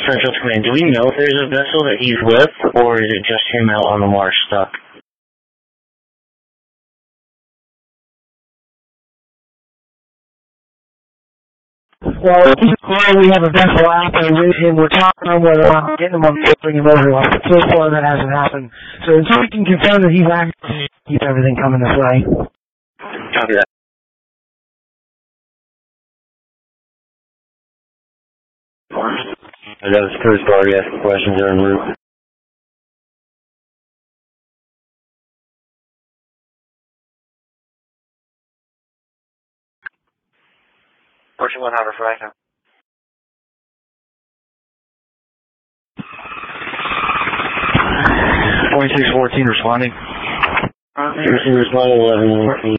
Central Command, do we know if there's a vessel that he's with, or is it just him out on the marsh stuck? Well, we have a vessel out there with him. We're talking on whether or not getting him on board, bring him over. So far, that hasn't happened. So until we can confirm that he's active, keep everything coming this way. Copy that. That was Coast Guard asking questions are en route. Fortune 1 Harbor Flag. 2614 responding. Responding 1114.